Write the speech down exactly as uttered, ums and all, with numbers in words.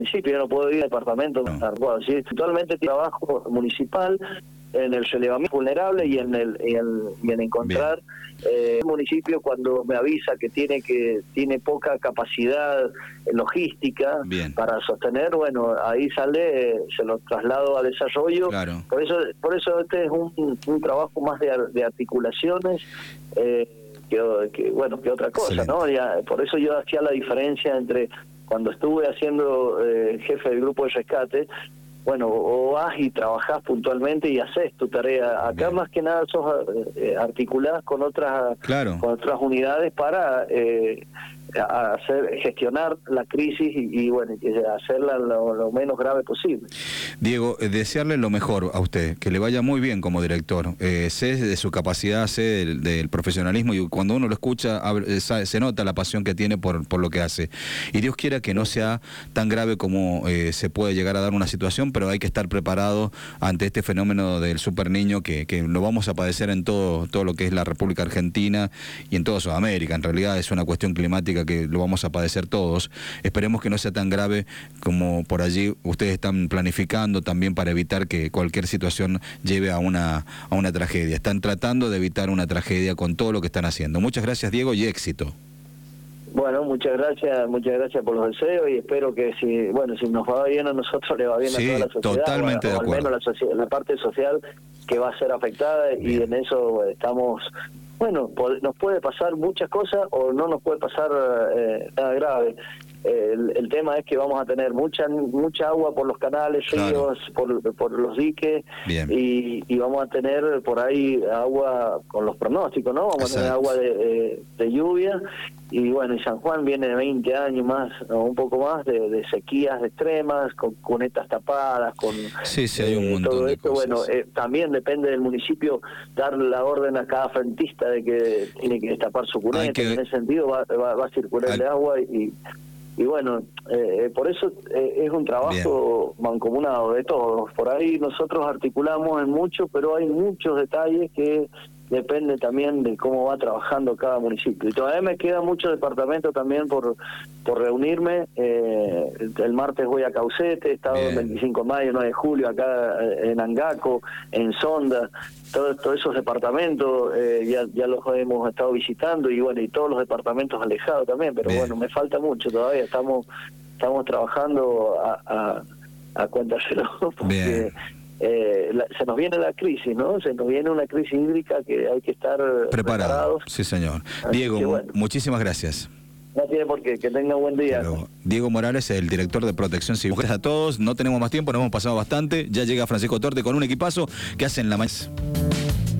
municipio, yo no puedo ir al departamento, no. ¿Sí? Actualmente trabajo municipal en el relevamiento vulnerable y en el, y en, y en encontrar eh, el municipio cuando me avisa que tiene que tiene poca capacidad logística Bien. para sostener, bueno, ahí sale, eh, se lo traslado a desarrollo. Claro. Por eso por eso este es un, un trabajo más de, de articulaciones eh, que, que bueno que otra cosa, Excelente. ¿no? Ya, por eso yo hacía la diferencia entre cuando estuve haciendo eh, jefe del grupo de rescate. Bueno, o vas y trabajás puntualmente y haces tu tarea. Acá Bien. más que nada sos eh, articuladas con otras claro. con otras unidades para eh, hacer gestionar la crisis y, y bueno, hacerla lo, lo menos grave posible. Diego, eh, desearle lo mejor a usted, que le vaya muy bien como director. Eh, sé de su capacidad, sé del, del profesionalismo y cuando uno lo escucha se nota la pasión que tiene por, por lo que hace. Y Dios quiera que no sea tan grave como eh, se puede llegar a dar una situación, pero hay que estar preparado ante este fenómeno del super niño que, que lo vamos a padecer en todo, todo lo que es la República Argentina y en toda Sudamérica. En realidad es una cuestión climática que lo vamos a padecer todos. Esperemos que no sea tan grave como por allí ustedes están planificando también para evitar que cualquier situación lleve a una, a una tragedia. Están tratando de evitar una tragedia con todo lo que están haciendo. Muchas gracias, Diego, y éxito. Bueno, muchas gracias, muchas gracias por los deseos y espero que si, bueno, si nos va bien a nosotros, le va bien sí, a toda la sociedad, totalmente o, de o al acuerdo. menos la, sociedad, la parte social que va a ser afectada bien. Y en eso estamos, bueno, nos puede pasar muchas cosas o no nos puede pasar eh, nada grave. El, el tema es que vamos a tener mucha mucha agua por los canales, ríos, claro. por, por los diques y, y vamos a tener por ahí agua con los pronósticos, ¿no? Vamos Exacto. a tener agua de, de, de lluvia y bueno, y San Juan viene de veinte años más, o un poco más, de, de sequías extremas, con cunetas tapadas, con sí, sí, hay un eh, montón todo de esto. cosas. Bueno, eh, también depende del municipio dar la orden a cada frentista de que tiene que destapar su cuneta, que... en ese sentido va, va, va a circular hay... el agua y... Y bueno, eh, por eso eh, es un trabajo Bien. mancomunado de todos. Por ahí nosotros articulamos en mucho, pero hay muchos detalles que depende también de cómo va trabajando cada municipio. Y todavía me queda mucho departamento también por por reunirme. Eh, el martes voy a Caucete, he estado el veinticinco de mayo, nueve de julio, acá en Angaco, en Sonda. Todos todo esos departamentos eh, ya ya los hemos estado visitando y bueno, y todos los departamentos alejados también, pero Bien. bueno, me falta mucho todavía, estamos estamos trabajando a, a, a cuéntaselo, porque eh, la, se nos viene la crisis, ¿no? Se nos viene una crisis hídrica que hay que estar Preparado. preparados. Sí, señor. Así Diego, que, bueno, muchísimas gracias. No tiene por qué, que tenga un buen día. Pero Diego Morales, el director de Protección Civil. Gracias a todos, no tenemos más tiempo, nos hemos pasado bastante. Ya llega Francisco Torte con un equipazo que hacen la mañana.